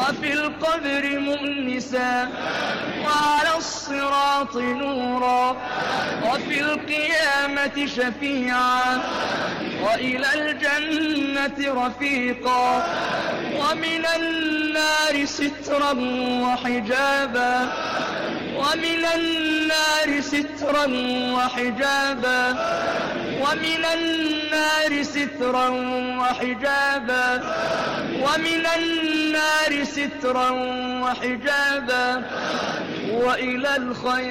وفي القبر مؤنسا وعلى الصراط نورا وفي القيامة شفيعا وإلى الجنة رفيقا ومن النار سترا وحجابا ومن النار سترا وحجابا ومن النار سترا وحجابا ومن النار سترا وحجابا وإلى الخير